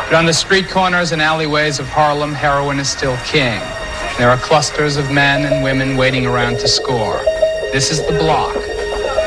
But on the street corners and alleyways of Harlem, heroin is still king. There are clusters of men and women waiting around to score. This is the block.